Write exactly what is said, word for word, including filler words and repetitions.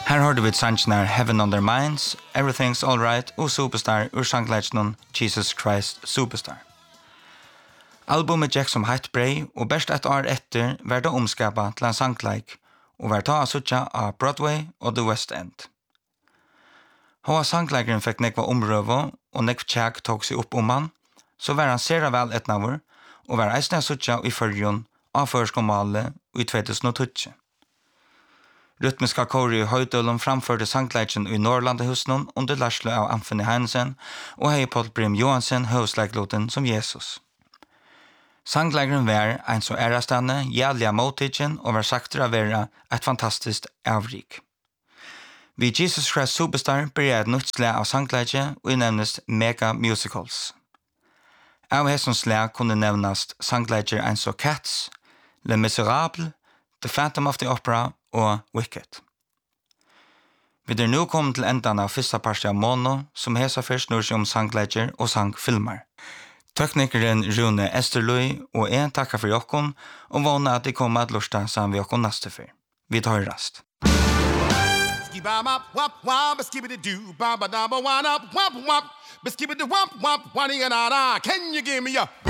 Her hørte vi sannsjoner Heaven on Their Minds, Everything's Alright og Superstar ur sangleitsjonen Jesus Christ Superstar. Albumet gikk som hett brei, og best et år etter var det omskapet til en sangleik, og var ta av suttja av Broadway og The West End. Hoa sangleikeren fikk nekva omrøve, og nekv tjekk tok seg opp om han, så var han sera vel etnavur, og var eisne suttja i fyrjon av førskomale i tjuetusen og tolv. Rytmiska kori i Høydølum framførte sangleikjen i Norrlandehusnon under Larsle av Anthony Heinesen og hei Paul Brim Johansen høvsleiklåten som Jesus. Sangleikeren var en så ærastande, jævliga mottidjen og var sagt å være et fantastisk avrik. Vi Jesus Christ Superstar började et nytt slag av sangleikje og nevnes Mega Musicals. Av hessens slag kunne nevnes sangleikjer en så Cats, Les Miserables, The Phantom of the Opera og Wicked. Vi er nå kommet til endan av fyrsta parti av Mono, som hesa først når seg om sangleikjer og sangfilmer. Teknikeren Rune Esterløy og jeg takkar for jokkon, og vana at de kommer at lusta sammen vi jokkon neste fyr. Vi tar rast. Skibba wop wop skibidi do ba ba da ba wa up wop wop skibidi wop wop wani ga da can you give me a